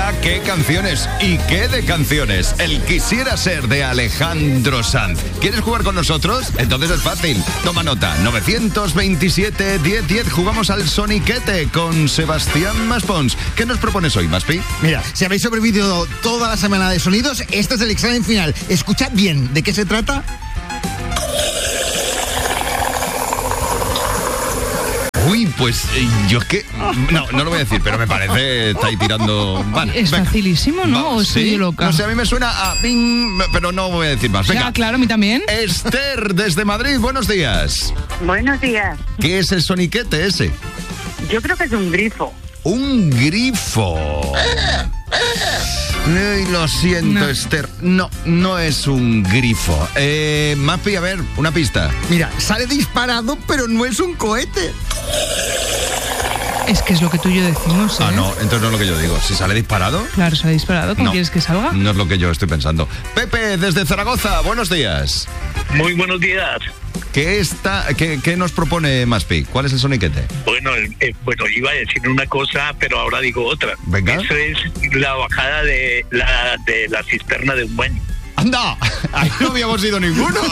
Ya qué canciones y qué de canciones. El Quisiera Ser de Alejandro Sanz. ¿Quieres jugar con nosotros? Entonces es fácil. Toma nota. 927-1010. Jugamos al Soniquete con Sebastián Maspons. ¿Qué nos propones hoy, Maspi? Mira, si habéis sobrevivido toda la semana de sonidos, este es el examen final. Escuchad bien. ¿De qué se trata? Uy, pues yo es que... No lo voy a decir, pero me parece... Está ahí tirando... Vale, es facilísimo, ¿no? Vamos, ¿O estoy ¿sí? loca? No sé, a mí me suena a... Pero no voy a decir más. Venga. Ya, claro, a mí también. Esther, desde Madrid, buenos días. Buenos días. ¿Qué es el soniquete ese? Yo creo que es un grifo. Un grifo. Ay, lo siento, No. Esther. No es un grifo. Maspi, a ver, una pista. Mira, sale disparado, pero no es un cohete. Es que es lo que tú y yo decimos, ¿eh? Ah, no, entonces no es lo que yo digo. Si sale disparado, Claro, se ha disparado. ¿Cómo No. quieres que salga? no es lo que yo estoy pensando. Pepe, desde Zaragoza, buenos días. Muy buenos días. ¿Qué nos propone Maspi? ¿Cuál es el soniquete? Bueno, iba a decir una cosa, pero ahora digo otra. Venga. Eso es la bajada de la cisterna de un baño. ¡Anda! Ahí no habíamos ido ninguno.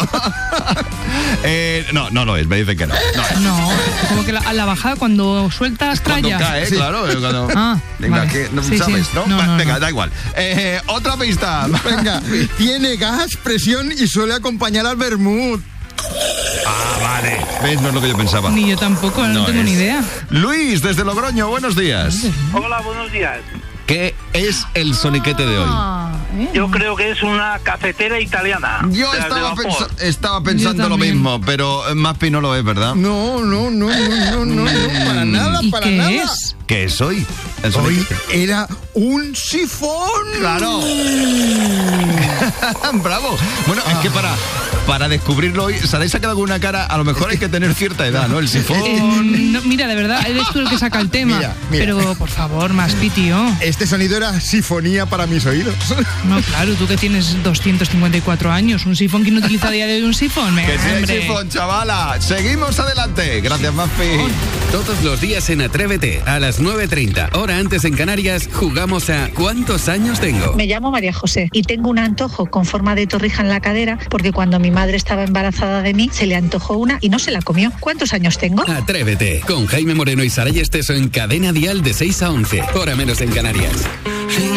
No lo es, me dicen que no. No, como que a la bajada cuando sueltas Cuando tralla. cae, claro. Cuando... Ah, Venga, vale. que no Sí, sabes, sí. ¿no? No, Venga, no. da igual. Otra pista. Venga, tiene gas, presión y suele acompañar al vermut. Ah, vale. ¿Ves? No es lo que yo pensaba. Ni yo tampoco, no tengo es. ni idea. Luis, desde Logroño, buenos días. Hola, buenos días. ¿Qué es el soniquete de hoy? Yo creo que es una cafetera italiana. Yo de vapor. estaba pensando Yo lo también. mismo, pero Maspi no lo es, ¿verdad? No, para nada, ¿Y para qué nada. es? ¿Qué es hoy? El Hoy soniquete. era un sifón. ¡Claro! ¡Bravo! Bueno, es que para descubrirlo hoy, ¿sabéis sacado con una cara? A lo mejor hay que tener cierta edad, ¿no? El sifón. No, mira, de verdad, eres tú el que saca el tema. Mira. Pero, por favor, Maspi, tío. Este sonido era sifonía para mis oídos. No, claro, tú que tienes 254 años. ¿Un sifón? ¿Quién utiliza a día de hoy un sifón? Venga, Que sí hay hombre. sifón, chavala. Seguimos adelante. Gracias, Maspi. Todos los días en Atrévete, a las 9:30, hora antes en Canarias, jugamos a ¿Cuántos años tengo? Me llamo María José y tengo un antojo con forma de torrija en la cadera porque cuando mi madre estaba embarazada de mí se le antojó una y no se la comió. ¿Cuántos años tengo? Atrévete, con Jaime Moreno y Saray Esteso en Cadena Dial de 6 a 11, hora menos en Canarias.